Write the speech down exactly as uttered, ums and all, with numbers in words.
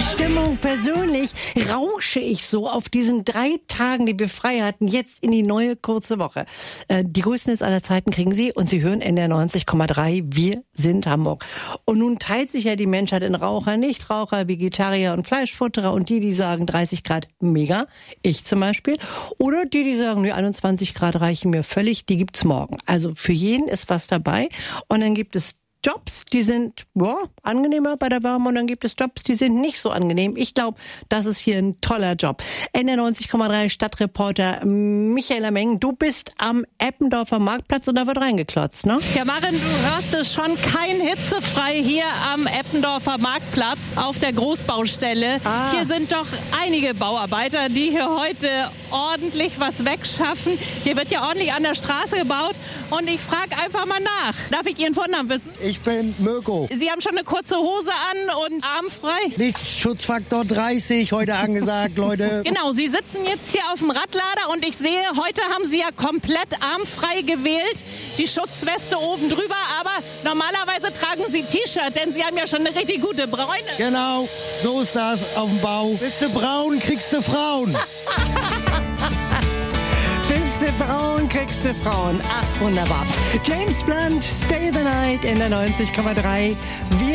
Stimmung persönlich rausche ich so auf diesen drei Tagen, die wir frei hatten, jetzt in die neue kurze Woche. Äh, die größten Hits aller Zeiten kriegen Sie und Sie hören N D R neunzig Komma drei. Wir sind Hamburg. Und nun teilt sich ja die Menschheit in Raucher, Nichtraucher, Vegetarier und Fleischfutterer und die, die sagen dreißig Grad mega, ich zum Beispiel, oder die, die sagen, nee, einundzwanzig Grad reichen mir völlig, die gibt's morgen. Also für jeden ist was dabei und dann gibt es Jobs, die sind ja, angenehmer bei der Wärme und dann gibt es Jobs, die sind nicht so angenehm. Ich glaube, das ist hier ein toller Job. N D R neunzig Komma drei Stadtreporter Michaela Meng, du bist am Eppendorfer Marktplatz und da wird reingeklotzt, ne? Ja, Maren, du hörst es schon, kein hitzefrei hier am Eppendorfer Marktplatz auf der Großbaustelle. Ah. Hier sind doch einige Bauarbeiter, die hier heute ordentlich was wegschaffen. Hier wird ja ordentlich an der Straße gebaut und ich frage einfach mal nach. Darf ich Ihren Vornamen wissen? Ich bin Mirko. Sie haben schon eine kurze Hose an und armfrei. Lichtschutzfaktor dreißig heute angesagt, Leute. Genau, Sie sitzen jetzt hier auf dem Radlader und ich sehe, heute haben Sie ja komplett armfrei gewählt. Die Schutzweste oben drüber, aber normalerweise tragen Sie T-Shirt, denn Sie haben ja schon eine richtig gute Bräune. Genau, so ist das auf dem Bau. Bist du braun, kriegst du Frauen. Bist du braun, kriegst du Frauen. Ach, wunderbar. James Blunt, Stay the Night in der neunzig Komma drei. Wir